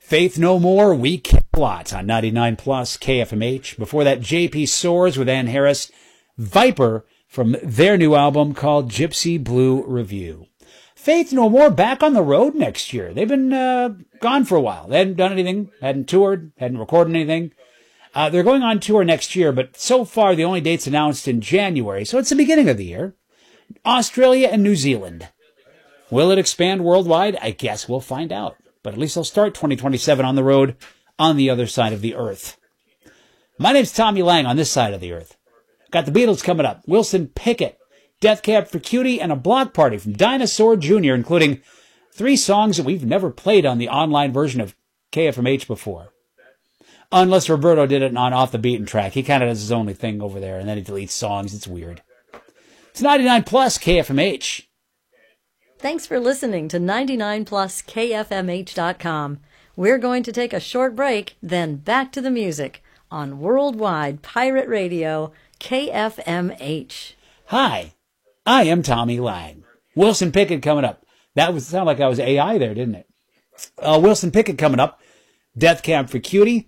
Faith No More, We Care a Lot on 99 Plus KFMH. Before that, JP Soars with Ann Harris, Viper from their new album called Gypsy Blue Review. Faith No More back on the road next year. They've been gone for a while. They hadn't done anything, hadn't toured, hadn't recorded anything. They're going on tour next year, but so far the only dates announced in January, so it's the beginning of the year. Australia and New Zealand. Will it expand worldwide? I guess we'll find out. But at least they'll start 2027 on the road on the other side of the earth. My name's Tommy Lang on this side of the earth. Got the Beatles coming up. Wilson Pickett, Death Cab for Cutie, and a block party from Dinosaur Jr., including 3 songs that we've never played on the online version of KFMH before. Unless Roberto did it on Off the Beaten Track. He kind of does his own thing over there, and then he deletes songs. It's weird. It's 99 Plus KFMH. Thanks for listening to 99pluskfmh.com. We're going to take a short break, then back to the music on Worldwide Pirate Radio, KFMH. Hi, I am Tommy Lang. Wilson Pickett coming up. That was sound like I was AI there, didn't it? Wilson Pickett coming up. Death Cab for Cutie.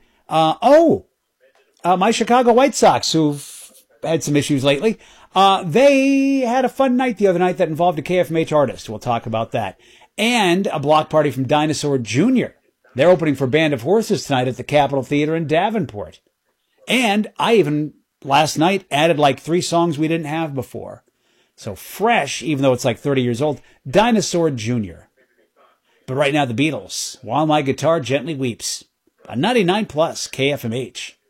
My Chicago White Sox, who've had some issues lately. They had a fun night the other night that involved a KFMH artist. We'll talk about that. And a block party from Dinosaur Jr. They're opening for Band of Horses tonight at the Capitol Theater in Davenport. And I even, last night, added like 3 songs we didn't have before. So fresh, even though it's like 30 years old, Dinosaur Jr. But right now, the Beatles, While My Guitar Gently Weeps, on 99 Plus KFMH.